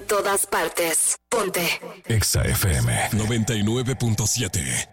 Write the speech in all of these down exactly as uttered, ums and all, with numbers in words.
todas partes. Ponte. Exa F M noventa y nueve punto siete.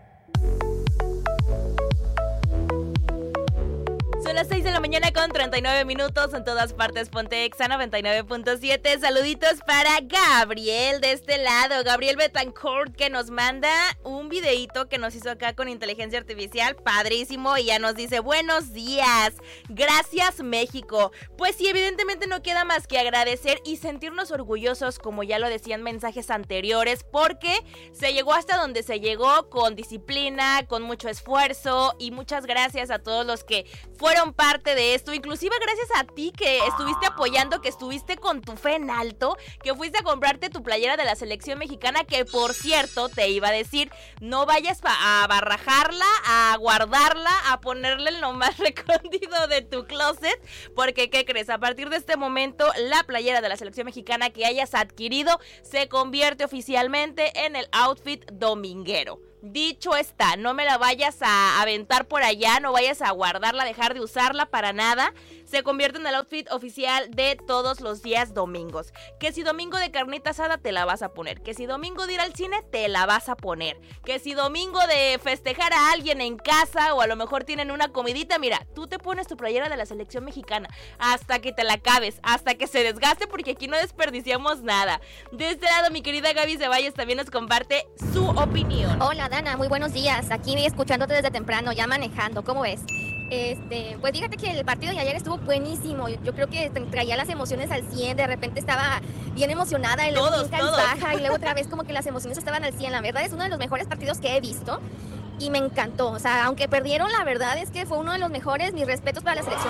Son las seis de la mañana con treinta y nueve minutos en todas partes. Ponte Exa noventa y nueve punto siete. Saluditos para Gabriel de este lado. Gabriel Betancourt, que nos manda un videíto que nos hizo acá con inteligencia artificial. Padrísimo. Y ya nos dice: buenos días. Gracias, México. Pues sí, evidentemente no queda más que agradecer y sentirnos orgullosos, como ya lo decían mensajes anteriores, porque se llegó hasta donde se llegó con disciplina, con mucho esfuerzo. Y muchas gracias a todos los que fueron parte de esto, inclusive gracias a ti que estuviste apoyando, que estuviste con tu fe en alto, que fuiste a comprarte tu playera de la selección mexicana, que por cierto te iba a decir, no vayas a barrajarla, a guardarla, a ponerle en lo más recóndito de tu closet, porque ¿qué crees? A partir de este momento la playera de la selección mexicana que hayas adquirido se convierte oficialmente en el outfit dominguero. Dicho está, no me la vayas a aventar por allá, no vayas a guardarla, dejar de usarla para nada. Se convierte en el outfit oficial de todos los días domingos. Que si domingo de carnita asada, te la vas a poner. Que si domingo de ir al cine, te la vas a poner. Que si domingo de festejar a alguien en casa, o a lo mejor tienen una comidita, mira, tú te pones tu playera de la selección mexicana hasta que te la acabes, hasta que se desgaste, porque aquí no desperdiciamos nada. De este lado, mi querida Gaby Ceballos también nos comparte su opinión. Hola, Dana, muy buenos días. Aquí escuchándote desde temprano, ya manejando. ¿Cómo ves? Este, pues fíjate que el partido de ayer estuvo buenísimo. Yo, yo creo que traía las emociones al cien. De repente estaba bien emocionada y luego todos, bien cabizbaja, y luego otra vez como que las emociones estaban al cien. La verdad es uno de los mejores partidos que he visto y me encantó. O sea, aunque perdieron, la verdad es que fue uno de los mejores. Mis respetos para la selección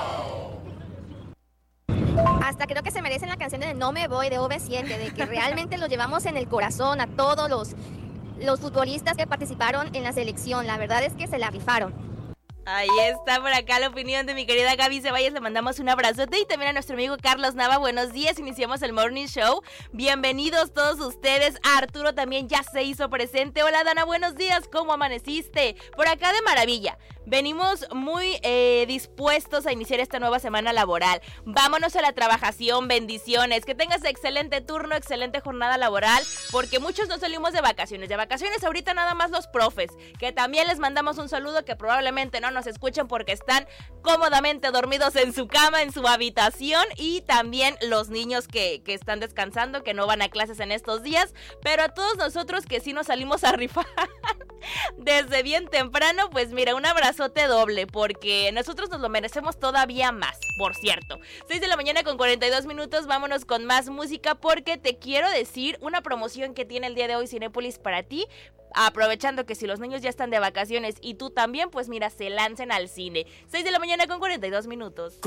mexicana. Hasta creo que se merecen la canción de No Me Voy de O V siete, de que realmente los llevamos en el corazón a todos los, los futbolistas que participaron en la selección. La verdad es que se la rifaron. Ahí está por acá la opinión de mi querida Gaby Ceballos. Le mandamos un abrazote y también a nuestro amigo Carlos Nava. Buenos días, iniciamos el Morning Show. Bienvenidos todos ustedes. Arturo también ya se hizo presente. Hola, Dana, buenos días. ¿Cómo amaneciste? Por acá de maravilla. Venimos muy eh, dispuestos a iniciar esta nueva semana laboral. Vámonos a la trabajación, bendiciones. Que tengas excelente turno, excelente jornada laboral, porque muchos no salimos de vacaciones. De vacaciones ahorita nada más los profes, que también les mandamos un saludo, que probablemente no nos escuchen porque están cómodamente dormidos en su cama, en su habitación, y también los niños que, que están descansando, que no van a clases en estos días, pero a todos nosotros que sí nos salimos a rifar desde bien temprano, pues mira, un abrazote doble, porque nosotros nos lo merecemos todavía más, por cierto. seis de la mañana con cuarenta y dos minutos, vámonos con más música, porque te quiero decir una promoción que tiene el día de hoy Cinépolis para ti, aprovechando que si los niños ya están de vacaciones y tú también, pues mira, se lancen al cine. seis de la mañana con cuarenta y dos minutos.